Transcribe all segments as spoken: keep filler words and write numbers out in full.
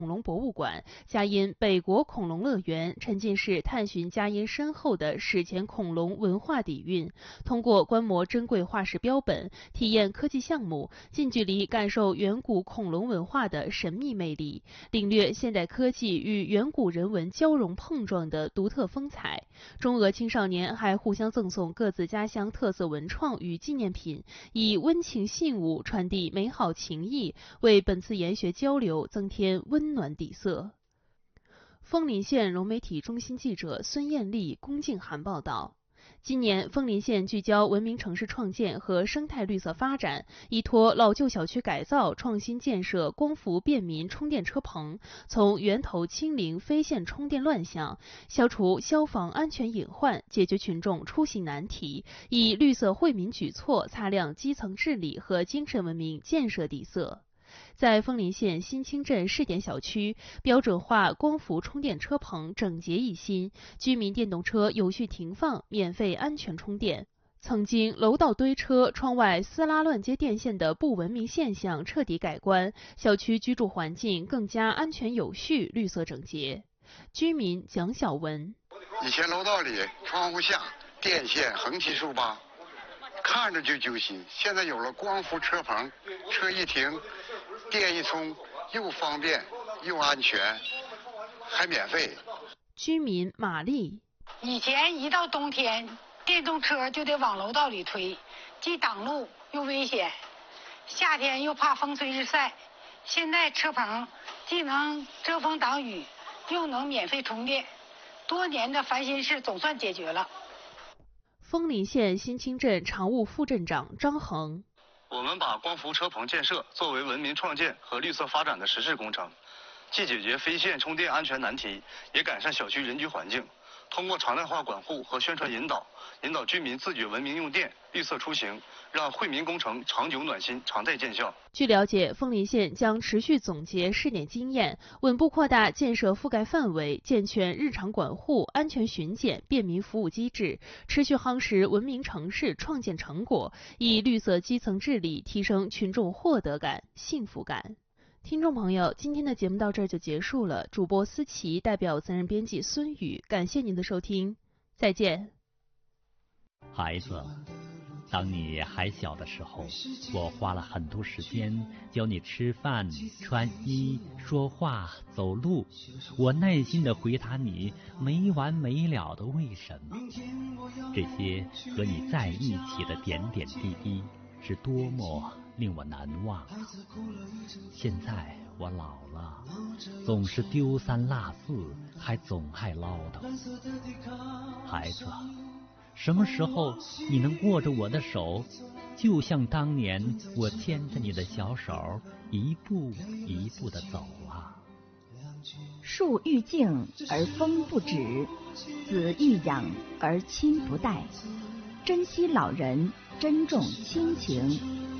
恐龙博物馆、嘉荫北国恐龙乐园，沉浸式探寻嘉荫深厚的史前恐龙文化底蕴，通过观摩珍贵化石标本、体验科技项目，近距离感受远古恐龙文化的神秘魅力，领略现代科技与远古人文交融碰撞的独特风采。中俄青少年还互相赠送各自家乡特色文创与纪念品，以温情信物传递美好情谊，为本次研学交流增添温暖底色。枫林县融媒体中心记者孙艳丽、龚静涵报道。今年，枫林县聚焦文明城市创建和生态绿色发展，依托老旧小区改造，创新建设光伏便民充电车棚，从源头清零非线充电乱象，消除消防安全隐患，解决群众出行难题，以绿色惠民举措擦亮基层治理和精神文明建设底色。在枫林县新清镇试点小区，标准化光伏充电车棚整洁一新，居民电动车有序停放，免费安全充电。曾经楼道堆车、窗外撕拉乱接电线的不文明现象彻底改观，小区居住环境更加安全有序、绿色整洁。居民蒋小文： 以前楼道里窗户下电线横七竖八，看着就揪心，现在有了光伏车棚，车一停，电一充，又方便又安全，还免费。 居民玛丽： 以前一到冬天，电动车就得往楼道里推，既挡路又危险，夏天又怕风吹日晒。现在车棚既能遮风挡雨，又能免费充电，多年的烦心事总算解决了。 枫林县新清镇常务副镇长张恒： 我们把光伏车棚建设作为文明创建和绿色发展的实质工程，既解决非线充电安全难题，也改善小区人居环境。通过常态化管护和宣传引导，引导居民自觉文明用电、绿色出行，让惠民工程长久暖心、常在见效。 据了解，枫林县将持续总结试点经验，稳步扩大建设覆盖范围，健全日常管护、安全巡检、便民服务机制，持续夯实文明城市创建成果，以绿色基层治理提升群众获得感、幸福感。听众朋友，今天的节目到这儿就结束了。主播思琪代表责任编辑孙宇，感谢您的收听，再见。 孩子，当你还小的时候，我花了很多时间教你吃饭、穿衣、说话、走路。我耐心地回答你没完没了的为什么。这些和你在一起的点点滴滴，是多么令我难忘。现在我老了，总是丢三落四，还总爱唠叨。孩子，什么时候你能握着我的手，就像当年我牵着你的小手，一步一步地走啊。 树欲静而风不止，子欲养而亲不待。珍惜老人，珍重亲情。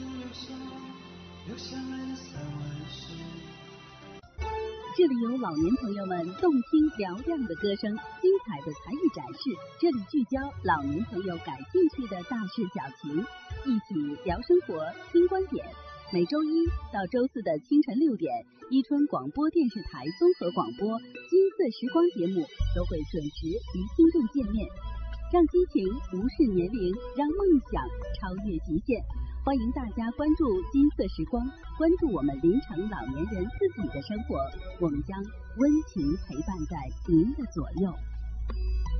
这里有老年朋友们动听嘹亮的歌声，精彩的才艺展示。这里聚焦老年朋友感兴趣的大事小情，一起聊生活、听观点。每周一到周四的清晨六点，伊春广播电视台综合广播《金色时光》节目都会准时与听众见面，让激情无视年龄，让梦想超越极限。欢迎大家关注金色时光，关注我们临城老年人自己的生活，我们将温情陪伴在您的左右。